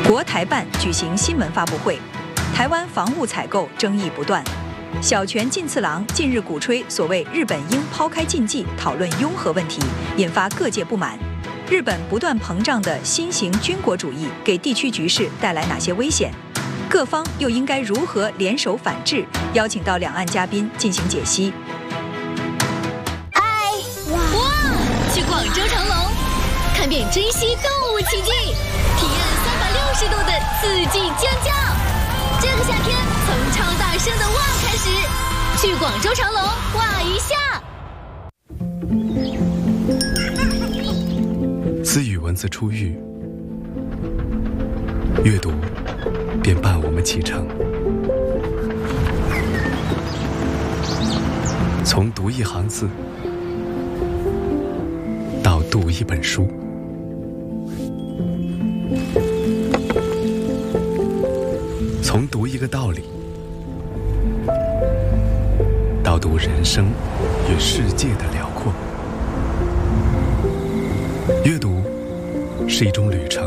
国台办举行新闻发布会，台湾防务采购争议不断。小泉进次郎近日鼓吹所谓日本应抛开禁忌，讨论拥核问题，引发各界不满。日本不断膨胀的新型军国主义给地区局势带来哪些危险？各方又应该如何联手反制？邀请到两岸嘉宾进行解析。 嗨，哇！去广州长隆，看遍珍稀动物奇迹，体验360度的四季尖叫。这个夏天，从超大声的哇开始，去广州长隆哇一下。 自与文字初遇，阅读便伴我们启程。从读一行字到读一本书，从读一个道理到读人生与世界的辽阔。阅读是一种旅程，